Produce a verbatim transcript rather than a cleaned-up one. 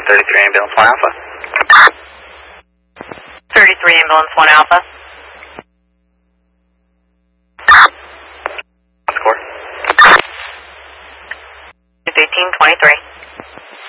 thirty-three ambulance one alpha. thirty-three ambulance one alpha. Score. It's eighteen twenty-three.